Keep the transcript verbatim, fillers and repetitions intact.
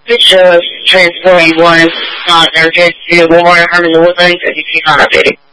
Which uh, transport you want? Not urgent. Do you want to harm in the Woodlands? If you keep on updating.